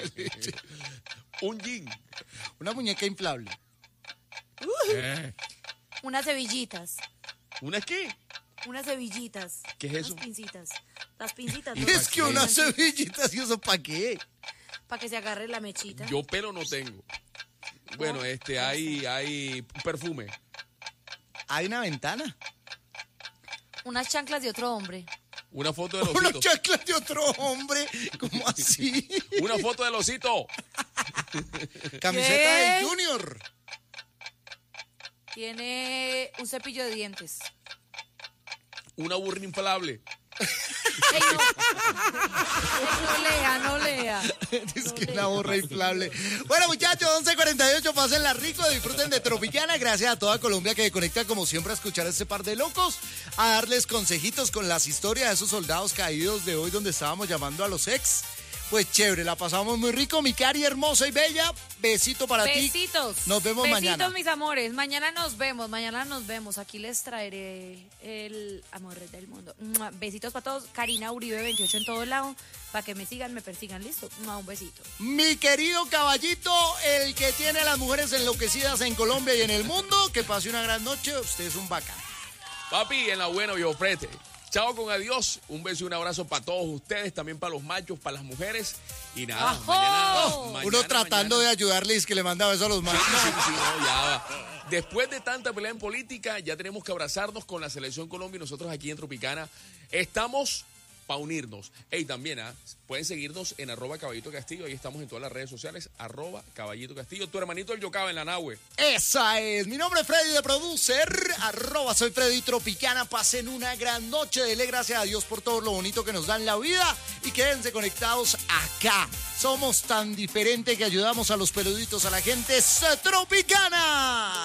peluche. Un jean. Una muñeca inflable. Unas cebillitas. ¿Una qué? Unas cebillitas. ¿Qué es eso? Unas pincitas. Las pincitas. Y es que unas cebillitas, ¿y eso para qué? Para que se agarre la mechita. Yo pelo no tengo. Bueno, hay perfume. Hay una ventana. Unas chanclas de otro hombre. Una foto del Una osito. chancla de otro hombre. ¿Cómo así? Una foto del osito. Camiseta ¿Qué? del Junior. Tiene un cepillo de dientes. Una burra inflable. Ey, no lea. Es que una borra inflable. Bueno, muchachos, 11:48, pásenla rico, disfruten de Tropicana. Gracias a toda Colombia que conecta como siempre a escuchar a este par de locos, a darles consejitos con las historias de esos soldados caídos de hoy donde estábamos llamando a los ex. Pues chévere, la pasamos muy rico, mi Cari hermosa y bella. Besito para ti. Besitos. Nos vemos mañana. Besitos, mis amores. Mañana nos vemos. Aquí les traeré el amor del mundo. ¡Mua! Besitos para todos. Karina Uribe 28 en todo lado. Para que me sigan, me persigan. Listo. ¡Mua! Un besito. Mi querido caballito, el que tiene a las mujeres enloquecidas en Colombia y en el mundo, que pase una gran noche. Usted es un bacán. Papi, en la buena yo ofrece. Chao con adiós. Un beso y un abrazo para todos ustedes, también para los machos, para las mujeres. Y nada, mañana, Uno tratando de ayudarles, que le manda besos a los machos. Sí, no, ya va. Después de tanta pelea en política, ya tenemos que abrazarnos con la Selección Colombia y nosotros aquí en Tropicana estamos para unirnos. Y también pueden seguirnos en @Caballito Castillo, ahí estamos en todas las redes sociales, @Caballito Castillo. Tu hermanito el Yocaba en la Nahue. Esa es, mi nombre es Freddy de Producer, @soy Freddy Tropicana. Pasen una gran noche, dele gracias a Dios por todo lo bonito que nos da en la vida y quédense conectados acá. Somos tan diferentes que ayudamos a los peluditos, a la gente. ¡Tropicana!